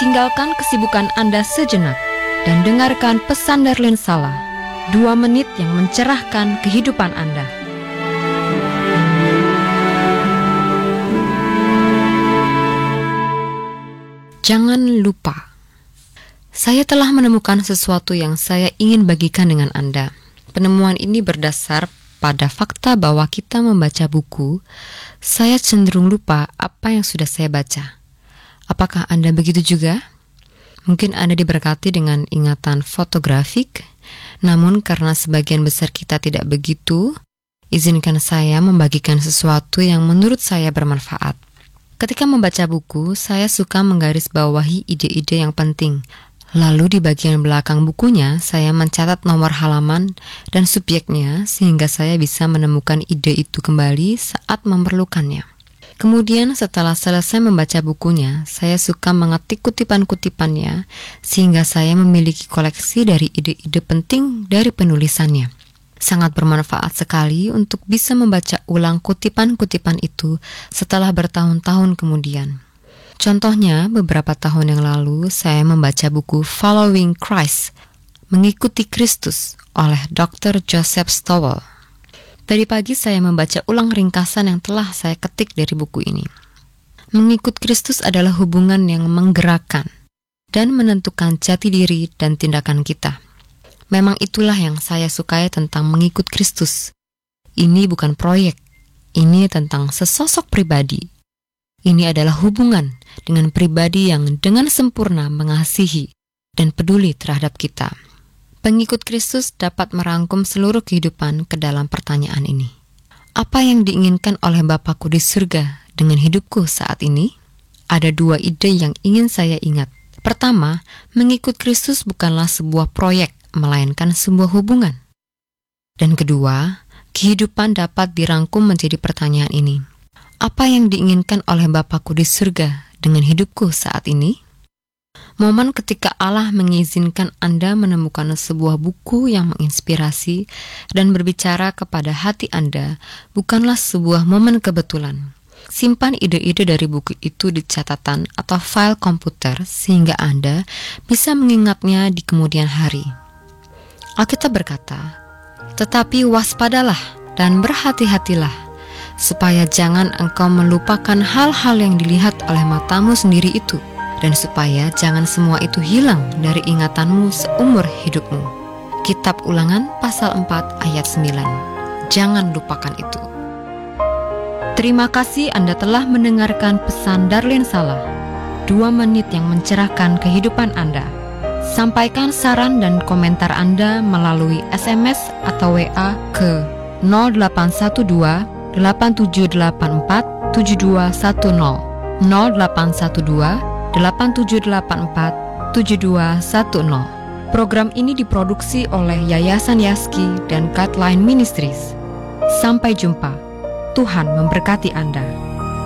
Tinggalkan kesibukan Anda sejenak dan dengarkan pesan Darlene Sala, 2 menit yang mencerahkan kehidupan Anda. Jangan lupa, saya telah menemukan sesuatu yang saya ingin bagikan dengan Anda. Penemuan ini berdasar pada fakta bahwa kita membaca buku, saya cenderung lupa apa yang sudah saya baca. Apakah Anda begitu juga? Mungkin Anda diberkati dengan ingatan fotografik, namun karena sebagian besar kita tidak begitu, izinkan saya membagikan sesuatu yang menurut saya bermanfaat. Ketika membaca buku, saya suka menggarisbawahi ide-ide yang penting. Lalu di bagian belakang bukunya, saya mencatat nomor halaman dan subjeknya sehingga saya bisa menemukan ide itu kembali saat memerlukannya. Kemudian setelah selesai membaca bukunya, saya suka mengetik kutipan-kutipannya sehingga saya memiliki koleksi dari ide-ide penting dari penulisannya. Sangat bermanfaat sekali untuk bisa membaca ulang kutipan-kutipan itu setelah bertahun-tahun kemudian. Contohnya, beberapa tahun yang lalu saya membaca buku Following Christ, Mengikuti Kristus oleh Dr. Joseph Stowell. Tadi pagi saya membaca ulang ringkasan yang telah saya ketik dari buku ini. Mengikut Kristus adalah hubungan yang menggerakkan dan menentukan jati diri dan tindakan kita. Memang itulah yang saya sukai tentang mengikut Kristus. Ini bukan proyek, ini tentang sesosok pribadi. Ini adalah hubungan dengan pribadi yang dengan sempurna mengasihi dan peduli terhadap kita. Pengikut Kristus dapat merangkum seluruh kehidupan ke dalam pertanyaan ini. Apa yang diinginkan oleh Bapakku di surga dengan hidupku saat ini? Ada 2 ide yang ingin saya ingat. Pertama, mengikut Kristus bukanlah sebuah proyek, melainkan sebuah hubungan. Dan kedua, kehidupan dapat dirangkum menjadi pertanyaan ini. Apa yang diinginkan oleh Bapakku di surga dengan hidupku saat ini? Momen ketika Allah mengizinkan Anda menemukan sebuah buku yang menginspirasi dan berbicara kepada hati Anda bukanlah sebuah momen kebetulan. Simpan ide-ide dari buku itu di catatan atau file komputer sehingga Anda bisa mengingatnya di kemudian hari. Alkitab berkata, "Tetapi waspadalah dan berhati-hatilah, supaya jangan engkau melupakan hal-hal yang dilihat oleh matamu sendiri itu, dan supaya jangan semua itu hilang dari ingatanmu seumur hidupmu." Kitab Ulangan pasal 4 ayat 9. Jangan lupakan itu. Terima kasih Anda telah mendengarkan pesan Darlene Sala, 2 menit yang mencerahkan kehidupan Anda. Sampaikan saran dan komentar Anda melalui SMS atau WA ke 0812 8784 7210 0812 8784 7210. Program ini diproduksi oleh Yayasan Yaski dan Guideline Ministries. Sampai jumpa. Tuhan memberkati Anda.